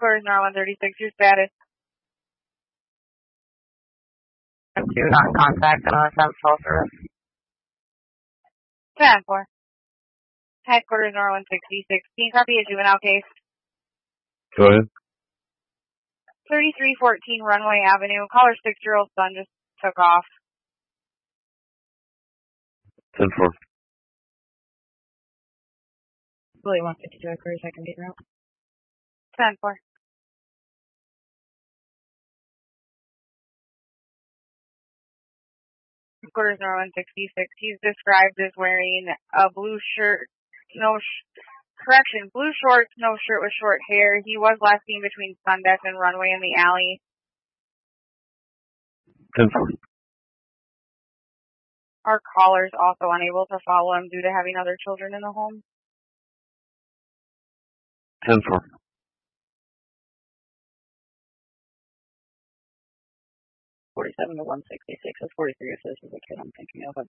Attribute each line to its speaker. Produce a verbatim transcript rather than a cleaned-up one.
Speaker 1: Headquarters Nor one thirty-six, your status.
Speaker 2: Do not contact unless I'm full service.
Speaker 1: ten four. Headquarters Nor one sixty-six, can you copy a juvenile case?
Speaker 3: Go ahead.
Speaker 1: thirty-three fourteen Runway Avenue. Caller's six-year-old son just took off.
Speaker 3: ten four.
Speaker 2: Really one fifty-two, headquarters, second gate route.
Speaker 1: ten four. Headquarters Nor one sixty-six. He's described as wearing a blue shirt, no, sh- correction, blue shorts, no shirt with short hair. He was last seen between Sundeck and Runway in the alley.
Speaker 3: ten four.
Speaker 1: Our caller's also unable to follow him due to having other children in the home.
Speaker 3: ten four.
Speaker 2: forty-seven to one sixty-six, that's forty-three if this is the kid I'm thinking of.